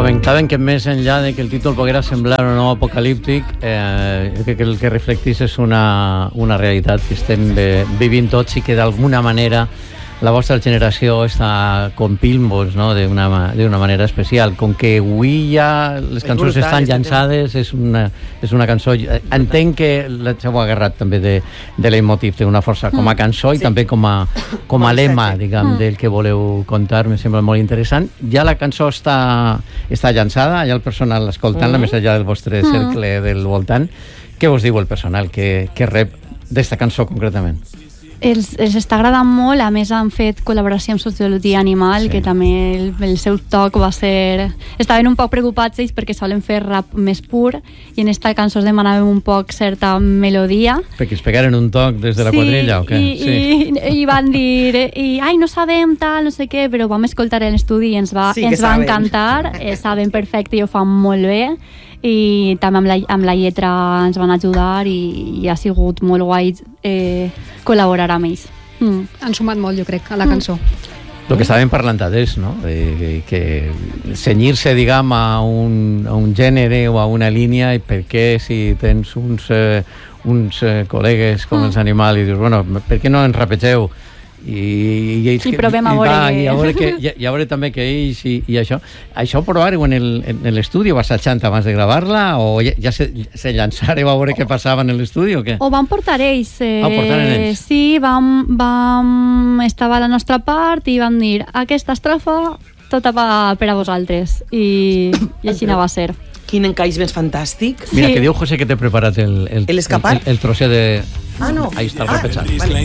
Comentaven que més enllà de que el títol poguera semblar o no apocalíptic, que el que reflectís és una realitat que estem vivint tots i que d'alguna manera la vostra generació està compint-vos, no? d'una manera especial. Com que avui ja les cançons estan llançades, és una cançó... Entenc que l'heu agarrat també de leitmotiv, té una força com a cançó i també com a lema, diguem, del que voleu contar. Me sembla molt interessant. Ja la cançó està llançada, ja el personal escoltant-la, més enllà del vostre cercle del voltant. Què us diu el personal que rep d'esta cançó concretament? Els està agradant molt, a més han fet col·laboració amb Sociologia Animal, que també el seu toc va ser... Estaven un poc preocupats ells perquè solen fer rap més pur i en esta cançó es demanàvem un poc certa melodia. Perquè es pegaren un toc des de la quadrilla o què? I van dir ai, no sabem tal, no sé què, però vam escoltar l'estudi i ens va encantar, saben perfecte i ho fan molt bé, i també amb la lletra ens van ajudar i ha sigut molt guai col·laborar amb ells. Han sumat molt, jo crec, a la cançó. El que estàvem parlant és, no? Que cenyir-se, diguem, a un gènere o a una línia, i per què si tens uns col·legues com els Animal i dius, bueno, per què no ens rapegeu? I provem a veure també que ells i això ho provàreu en l'estudi o assajant abans de gravar-la o ja se llançareu a veure què passava en l'estudi o què? Ho van portar ells, ells? Sí, estava a la nostra part i vam dir aquesta estrofa tota per a vosaltres i així no va ser. Quin encaix més fantàstic. Mira, que diu José que t'he preparat el trosset de... Ah, no. Ahí està el repetxat. Vale.